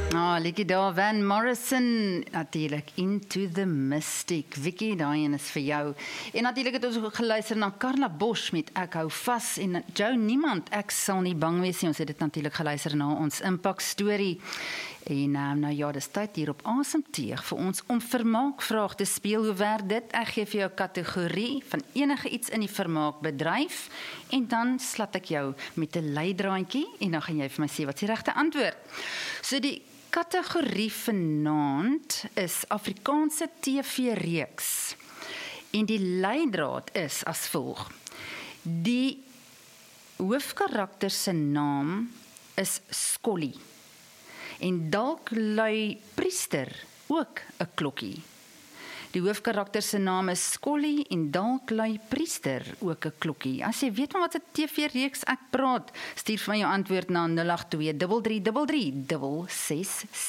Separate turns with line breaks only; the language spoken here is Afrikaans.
Liedjie daar, Van Morrison, natuurlijk, Into the Mystic. Vicky, daai een is vir jou. En natuurlijk het ons ook geluister na Carla Bosch met Ek hou vas, en Joe Niemand, Ek sal nie bang wees nie. Ons het dit natuurlijk geluister na ons impact story. En nou ja, dis tyd hier op Asemteug vir ons om vermaakvraag te speel. Hoe werk dit? Ek gee vir jou 'n kategorie van enige iets in die vermaakbedryf en dan slat ek jou met 'n leidraadjie en dan gaan jy vir my sê wat is die regte antwoord. So die kategorie vanaand is Afrikaanse TV-reeks. En die leidraad is as volg. Die hoofkarakter se naam is Skollie. En dalk lui priester ook 'n klokkie. Die hoofkarakter se naam is Skollie en dalk lui priester ook 'n klokkie. As jy weet van wat 'n TV-reeks ek praat, stuur vir my jou antwoord na 082 3333 666.